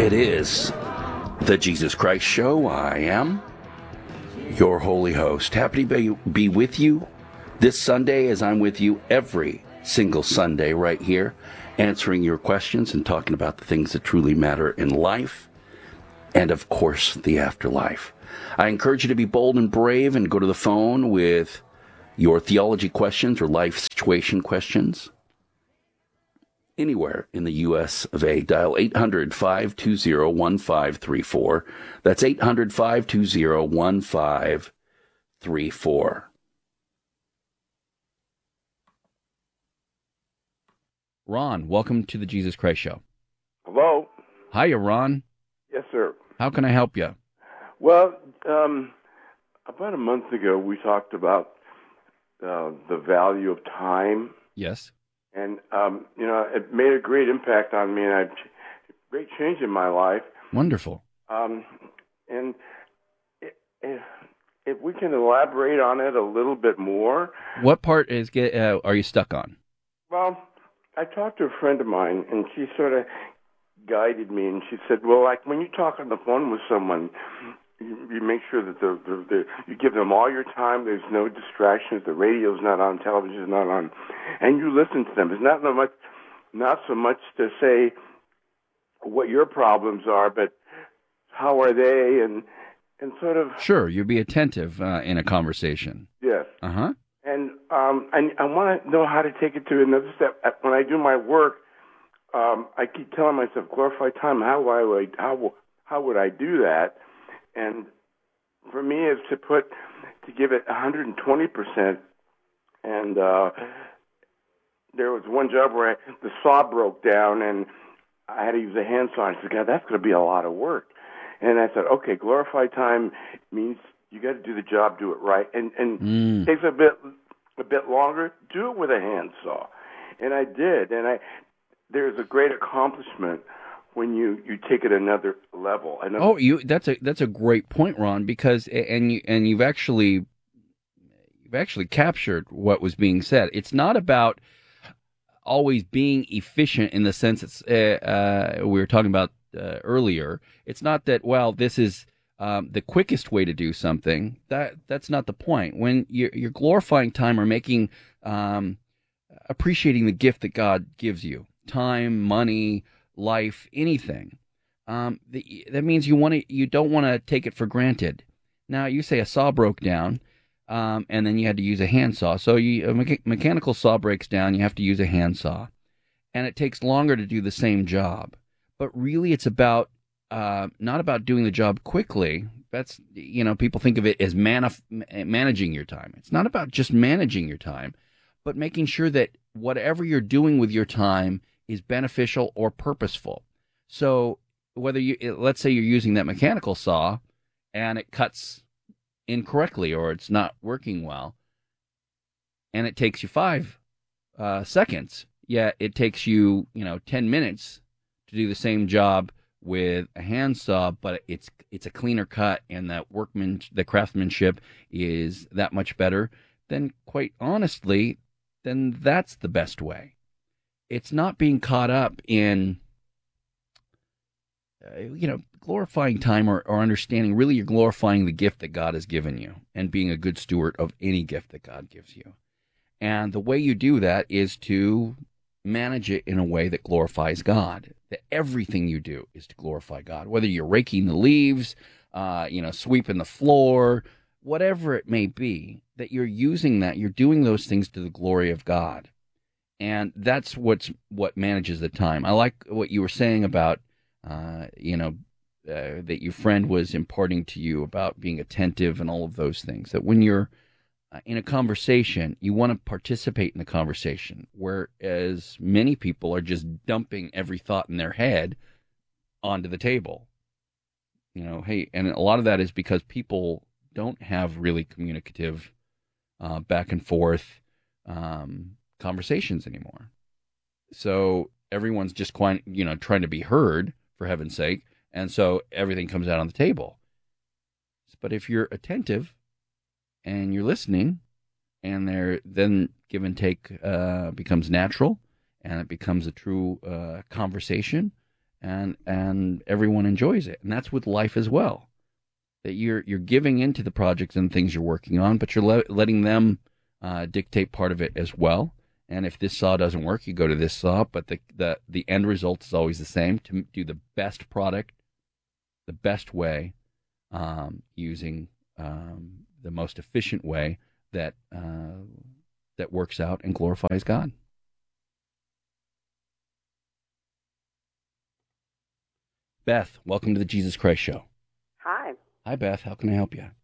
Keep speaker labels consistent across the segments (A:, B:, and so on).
A: It is the Jesus Christ Show. I am your holy host. Happy to be with you this Sunday, as I'm with you every single Sunday right here, answering your questions and talking about the things that truly matter in life and, of course, the afterlife. I encourage you to be bold and brave and go to the phone with your theology questions or life situation questions. Anywhere in the U.S. of A, dial 800-520-1534. That's 800-520-1534. Ron, welcome to the Jesus Christ Show.
B: Hello.
A: Hiya, Ron.
B: Yes, sir.
A: How can I help you?
B: Well, about a month ago, we talked about the value of time.
A: Yes.
B: And, it made a great impact on me, and a great change in my life.
A: Wonderful.
B: And if we can elaborate on it a little bit more.
A: What part are you stuck on?
B: Well, I talked to a friend of mine, and she sort of guided me, and she said, well, like when you talk on the phone with someone, you make sure that you give them all your time. There's no distractions. The radio's not on, television's not on, and you listen to them. It's not so much to say what your problems are, but how are they, and sort of.
A: Sure, you be attentive in a conversation.
B: Yes.
A: Uh-huh.
B: And I want to know how to take it to another step. When I do my work, I keep telling myself, glorify time. How would I do that? And for me, is to give it 120%. And there was one job where the saw broke down, and I had to use a handsaw. I said, God, that's going to be a lot of work. And I said, okay, glorify time means you got to do the job, do it right, and it takes a bit longer. Do it with a handsaw, and I did. And there's a great accomplishment when you take it another level.
A: That's a great point, Ron, because you've actually captured what was being said. It's not about always being efficient in the sense it's we were talking about earlier. It's not that, well, this is the quickest way to do something. That's not the point. When you're glorifying time or making appreciating the gift that God gives you, time, money, life, anything, that means you don't want to take it for granted. Now, you say a saw broke down, and then you had to use a handsaw. So a mechanical saw breaks down, you have to use a handsaw, and it takes longer to do the same job. But really, it's about not about doing the job quickly. That's, people think of it as managing your time. It's not about just managing your time, but making sure that whatever you're doing with your time is beneficial or purposeful. So whether let's say you're using that mechanical saw and it cuts incorrectly or it's not working well, and it takes you 5 seconds, yet it takes you 10 minutes to do the same job with a handsaw, but it's a cleaner cut, and the craftsmanship is that much better, then quite honestly, then that's the best way. It's not being caught up in glorifying time or understanding. Really, you're glorifying the gift that God has given you and being a good steward of any gift that God gives you. And the way you do that is to manage it in a way that glorifies God. That everything you do is to glorify God. Whether you're raking the leaves, sweeping the floor, whatever it may be, that you're using that, you're doing those things to the glory of God. And that's what manages the time. I like what you were saying about, that your friend was imparting to you about being attentive and all of those things. That when you're in a conversation, you want to participate in the conversation, whereas many people are just dumping every thought in their head onto the table. Hey, and a lot of that is because people don't have really communicative back and forth conversations anymore. So everyone's just trying to be heard, for heaven's sake, and so everything comes out on the table. But if you're attentive and you're listening, and then give and take becomes natural, and it becomes a true conversation, and everyone enjoys it. And that's with life as well. That you're giving into the projects and things you're working on, but you're letting them dictate part of it as well. And if this saw doesn't work, you go to this saw. But the end result is always the same: to do the best product, the best way, using the most efficient way that works out and glorifies God. Beth, welcome to the Jesus Christ Show.
C: Hi.
A: Hi, Beth. How can I help you?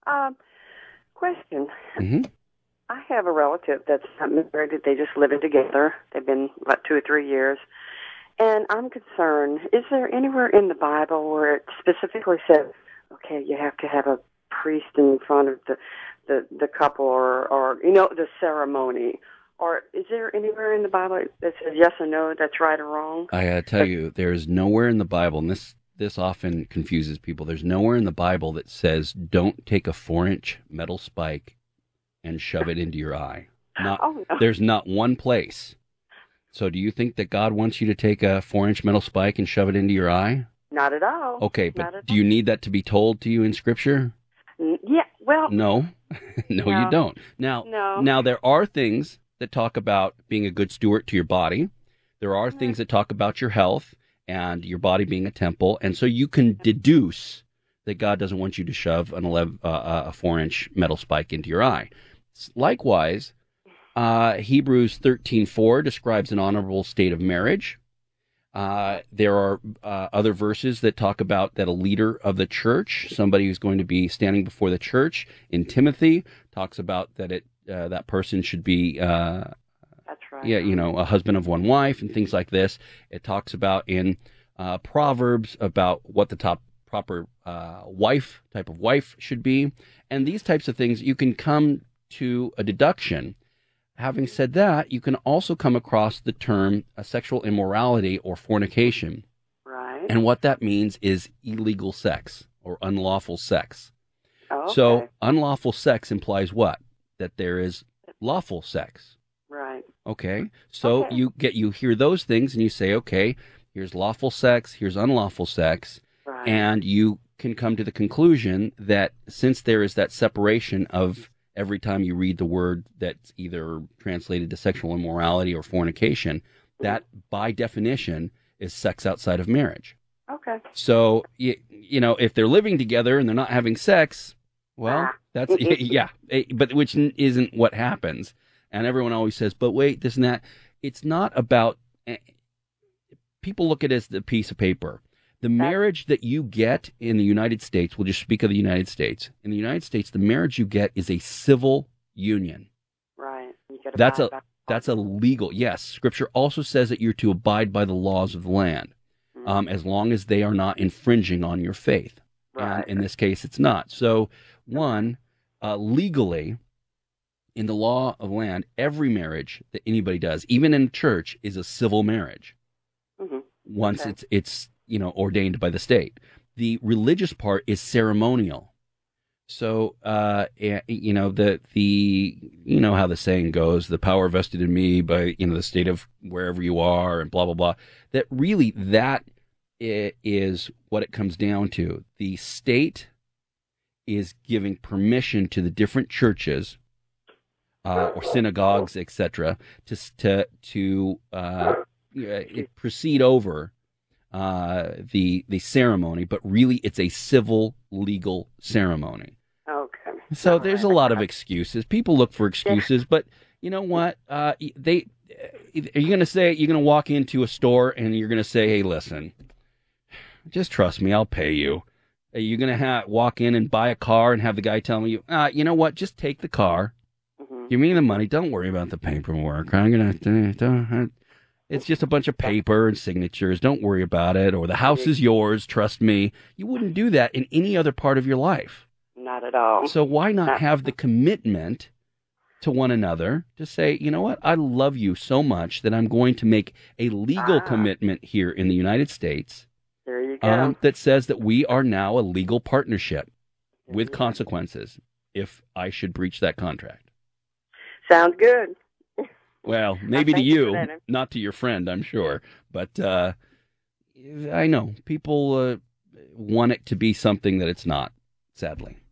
C: Question.
A: Mm-hmm.
C: I have a relative that's not married. They just living together. They've been about 2 or 3 years. And I'm concerned, is there anywhere in the Bible where it specifically says, okay, you have to have a priest in front of the couple or the ceremony? Or is there anywhere in the Bible that says yes or no, that's right or wrong?
A: I tell you, there's nowhere in the Bible, and this often confuses people, there's nowhere in the Bible that says don't take a 4-inch metal spike and shove it into your eye.
C: No.
A: There's not one place. So do you think that God wants you to take a 4-inch metal spike and shove it into your eye?
C: Not at all.
A: Okay, but do you need that to be told to you in Scripture?
C: Yeah, well...
A: No. No, you don't. Now, there are things that talk about being a good steward to your body. There are things that talk about your health and your body being a temple. And so you can deduce that God doesn't want you to shove a 4-inch metal spike into your eye. Likewise, Hebrews 13:4 describes an honorable state of marriage. There are other verses that talk about that a leader of the church, somebody who's going to be standing before the church, in Timothy, talks about that that person should be
C: that's right.
A: a husband of one wife and things like this. It talks about in Proverbs about what the proper type of wife should be. And these types of things, you can come to a deduction. Having said that, you can also come across the term sexual immorality or fornication.
C: Right.
A: And what that means is illegal sex or unlawful sex.
C: Oh, okay.
A: So unlawful sex implies what? That there is lawful sex.
C: Right.
A: Okay. So you hear those things and you say, okay, here's lawful sex, here's unlawful sex.
C: Right.
A: And you can come to the conclusion that since there is that separation of every time you read the word that's either translated to sexual immorality or fornication, that by definition is sex outside of marriage.
C: Okay.
A: So, if they're living together and they're not having sex, well, that's, but which isn't what happens. And everyone always says, but wait, this and that. It's not about, people look at it as the piece of paper. The marriage that you get in the United States, we'll just speak of the United States. In the United States, the marriage you get is a civil union.
C: Right.
A: That's a legal, yes. Scripture also says that you're to abide by the laws of the land, as long as they are not infringing on your faith.
C: Right.
A: And in this case, it's not. So, legally, in the law of land, every marriage that anybody does, even in church, is a civil marriage.
C: Mm-hmm.
A: Once it's ordained by the state. The religious part is ceremonial. So, the how the saying goes, the power vested in me by, the state of wherever you are and blah, blah, blah. That is what it comes down to. The state is giving permission to the different churches or synagogues, etc., to proceed over the ceremony, but really it's a civil legal ceremony.
C: Okay.
A: So there's a lot of excuses. People look for excuses, but you know what? Are you going to walk into a store and you're going to say, hey, listen, just trust me, I'll pay you. Are you going to walk in and buy a car and have the guy tell you, you know what? Just take the car. Mm-hmm. Give me the money. Don't worry about the paperwork. It's just a bunch of paper and signatures. Don't worry about it. Or the house is yours. Trust me. You wouldn't do that in any other part of your life.
C: Not at all.
A: So why not have the commitment to one another to say, you know what? I love you so much that I'm going to make a legal commitment here in the United States.
C: There you go.
A: That says that we are now a legal partnership with consequences if I should breach that contract.
C: Sounds good.
A: Well, maybe to you, not to your friend, I'm sure. But, I know people want it to be something that it's not, sadly.